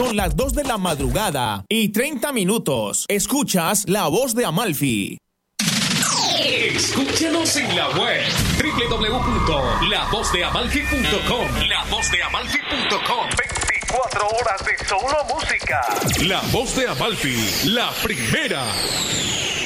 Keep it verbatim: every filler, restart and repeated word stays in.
Son las dos de la madrugada y treinta minutos. Escuchas La Voz de Amalfi. Escúchanos en la web doble u doble u doble u punto la voz de amalfi punto com. la voz de amalfi punto com. veinticuatro horas de solo música. La Voz de Amalfi, la primera.